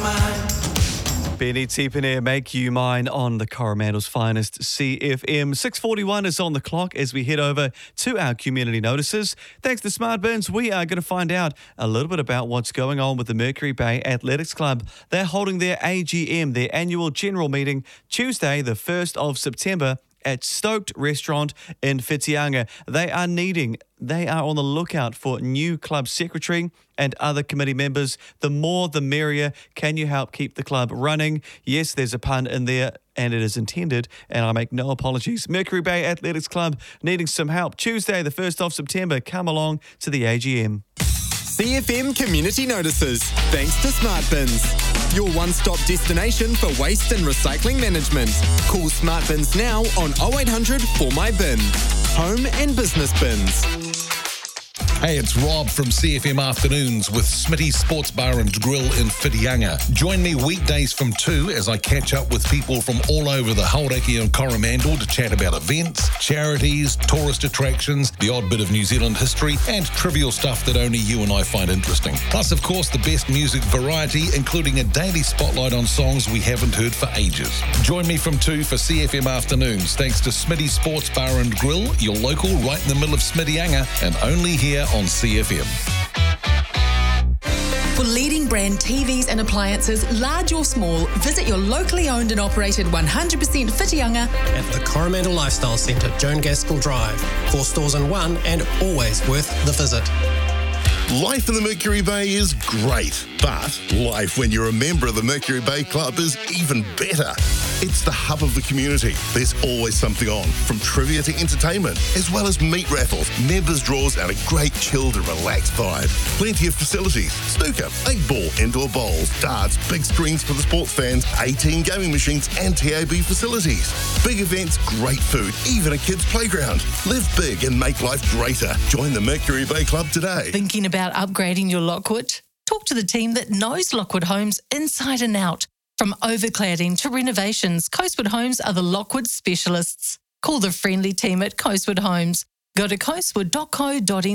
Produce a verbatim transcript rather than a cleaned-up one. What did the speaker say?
Benny Tipene, Make You Mine on the Coromandel's finest C F M. six forty-one is on the clock as we head over to our community notices. Thanks to Smart Bins, we are going to find out a little bit about what's going on with the Mercury Bay Athletics Club. They're holding their A G M, their annual general meeting, Tuesday, the first of September, at Stoked Restaurant in Whitianga. They are needing, they are on the lookout for new club secretary and other committee members. The more, the merrier. Can you help keep the club running? Yes, there's a pun in there, and it is intended, and I make no apologies. Mercury Bay Athletics Club needing some help. Tuesday, the first of September, come along to the A G M. C F M Community Notices, thanks to Smart Bins, your one-stop destination for waste and recycling management. Call Smart Bins now on oh eight hundred four my bin. Home and business bins. Hey, it's Rob from C F M Afternoons with Smitty's Sports Bar and Grill in Whitianga. Join me weekdays from two as I catch up with people from all over the Hauraki and Coromandel to chat about events, charities, tourist attractions, the odd bit of New Zealand history, and trivial stuff that only you and I find interesting. Plus, of course, the best music variety, including a daily spotlight on songs we haven't heard for ages. Join me from two for C F M Afternoons, thanks to Smitty's Sports Bar and Grill, your local right in the middle of Smittyanga, and only here on C F M. For leading brand T Vs and appliances, large or small, visit your locally owned and operated one hundred percent Whitianga at the Coromandel Lifestyle Centre, Joan Gaskell Drive. Four stores in one and always worth the visit. Life in the Mercury Bay is great, but life when you're a member of the Mercury Bay Club is even better. It's the hub of the community. There's always something on, from trivia to entertainment, as well as meat raffles, members' draws, and a great chilled and relaxed vibe. Plenty of facilities: snooker, eight ball, indoor bowls, darts, big screens for the sports fans, eighteen gaming machines, and T A B facilities. Big events, great food, even a kids' playground. Live big and make life greater. Join the Mercury Bay Club today. Thinking about upgrading your Lockwood? Talk to the team that knows Lockwood Homes inside and out. From overcladding to renovations, Coastwood Homes are the Lockwood specialists. Call the friendly team at Coastwood Homes. Go to coastwood dot co dot n z